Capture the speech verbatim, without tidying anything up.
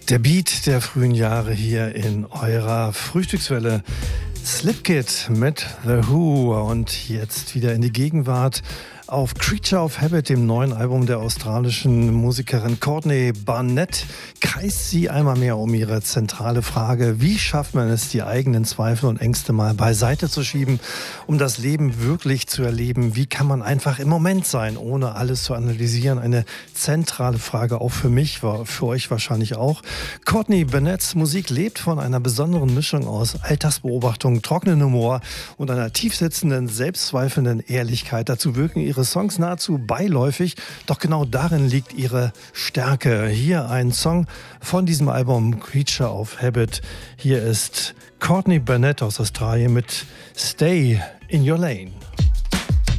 Der Beat der frühen Jahre hier in eurer Frühstückswelle. Slipkid mit The Who und jetzt wieder in die Gegenwart auf Creature of Habit, dem neuen Album der australischen Musikerin Courtney Barnett, kreist sie einmal mehr um ihre zentrale Frage: Wie schafft man es, die eigenen Zweifel und Ängste mal beiseite zu schieben, um das Leben wirklich zu erleben? Wie kann man einfach im Moment sein, ohne alles zu analysieren? Eine zentrale Frage auch für mich, war für euch wahrscheinlich auch. Courtney Barnetts Musik lebt von einer besonderen Mischung aus Alltagsbeobachtung, trockenen Humor und einer tiefsitzenden, selbstzweifelnden Ehrlichkeit. Dazu wirken ihre Songs nahezu beiläufig, doch genau darin liegt ihre Stärke. Hier ein Song von diesem Album Creature of Habit. Hier ist Courtney Barnett aus Australien mit Stay in Your Lane.